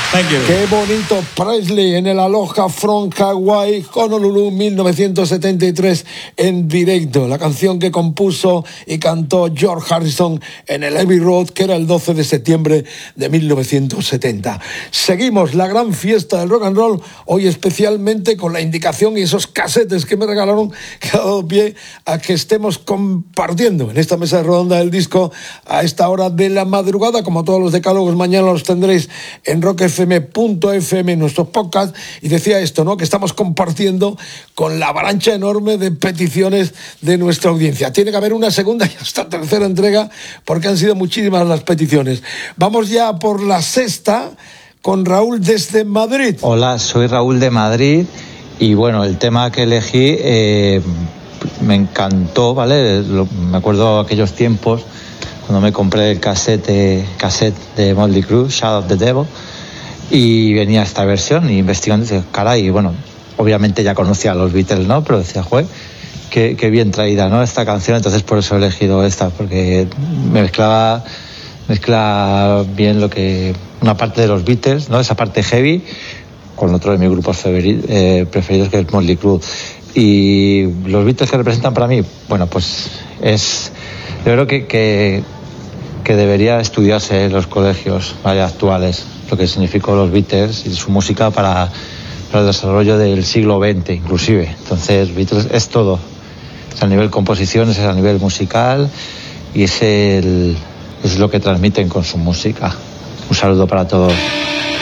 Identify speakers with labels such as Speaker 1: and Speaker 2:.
Speaker 1: Thank you.
Speaker 2: Qué bonito Presley en el Aloha from Hawaii, Honolulu, 1973 en directo. La canción que compuso y cantó George Harrison en el Abbey Road, que era el 12 de septiembre de 1970. Seguimos la gran fiesta del rock and roll, hoy especialmente con la indicación y esos casetes que me regalaron, que ha dado pie a que estemos compartiendo en esta mesa redonda del disco a esta hora de la madrugada. Como todos los decálogos, mañana los tendréis en rockfm.fm, en nuestros podcasts. Y decía esto, ¿no?, que estamos compartiendo con la avalancha enorme de peticiones de nuestra audiencia. Tiene que haber una segunda y hasta tercera entrega, porque han sido muchísimas las peticiones. Vamos ya por la sexta con Raúl desde Madrid.
Speaker 3: Hola, soy Raúl de Madrid y bueno, el tema que elegí me encantó, ¿vale? Me acuerdo aquellos tiempos cuando me compré el cassette de Motley Crue, Shadow of the Devil, y venía esta versión y investigando, y decía, caray, bueno, obviamente ya conocía a los Beatles, ¿no? Pero decía, joder, qué bien traída, ¿no?, esta canción. Entonces por eso he elegido esta, porque mezcla bien lo que una parte de los Beatles, ¿no?, esa parte heavy, con otro de mis grupos preferidos, que es Motley Crue. Y los Beatles que representan para mí, bueno, pues yo creo que debería estudiarse en los colegios, ¿vale?, actuales, lo que significó los Beatles y su música para el desarrollo del siglo XX inclusive. Entonces Beatles es todo, es a nivel composición, es a nivel musical, y es lo que transmiten con su música. Un saludo para todos.